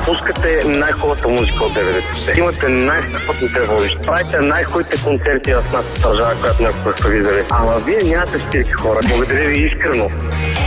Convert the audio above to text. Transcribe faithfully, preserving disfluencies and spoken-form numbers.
пускате най-хубавата музика от деветдесетте. Имате най-страхотните водещи. Правите най-хубавите концерти в нашата държава, която някога сте виждали. Ама вие нямате стирки хора. Благодаря ви искрено.